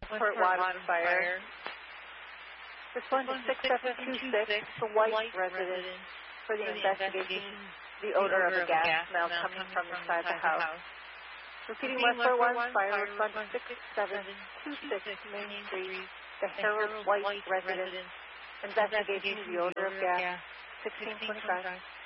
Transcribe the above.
Westport Water Fire. Respond to 6726, the White residence, for the investigation, the odor of a gas smell coming from inside the house. Repeating Westport Water Fire, respond to 6726 Main Street, the Harold White residence, investigation, the odor of gas, 1625.